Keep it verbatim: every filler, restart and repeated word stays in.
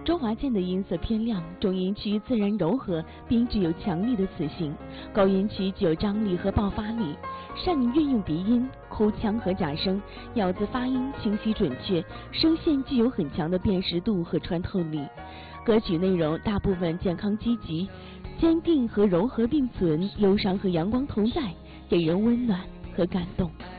周华健的音色偏亮，中音区自然柔和并具有强力的磁性，高音区具有张力和爆发力，善于运用鼻音、哭腔和假声，咬字发音清晰准确，声线具有很强的辨识度和穿透力。歌曲内容大部分健康积极，坚定和柔和并存，忧伤和阳光同在，给人温暖和感动。